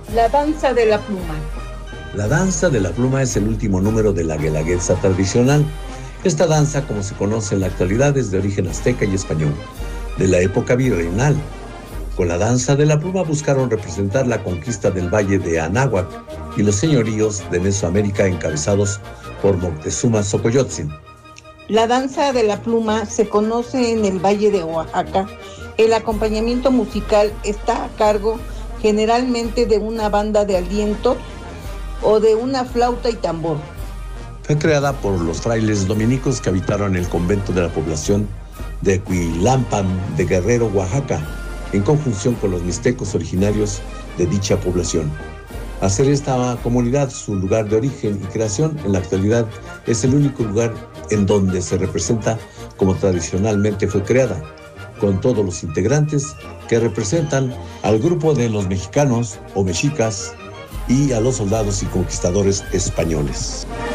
La danza de la pluma. La danza de la pluma es el último número de la guelaguetza tradicional. Esta danza, como se conoce en la actualidad, es de origen azteca y español, de la época virreinal. Con la danza de la pluma buscaron representar la conquista del valle de Anáhuac y los señoríos de Mesoamérica encabezados por Moctezuma Xocoyotzin. La danza de la pluma se conoce en el valle de Oaxaca. El acompañamiento musical está a cargo generalmente de una banda de alientos o de una flauta y tambor. Fue creada por los frailes dominicos que habitaron el convento de la población de Cuilampan de Guerrero, Oaxaca, en conjunción con los mixtecos originarios de dicha población. Al ser esta comunidad su lugar de origen y creación, en la actualidad es el único lugar en donde se representa como tradicionalmente fue creada, con todos los integrantes que representan al grupo de los mexicanos o mexicas y a los soldados y conquistadores españoles.